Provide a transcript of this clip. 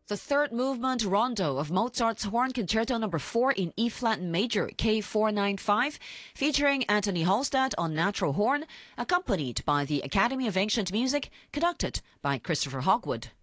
The third movement rondo of Mozart's Horn Concerto No. 4 in E-flat major K495, featuring Anthony Halstead on natural horn, accompanied by the Academy of Ancient Music, conducted by Christopher Hogwood.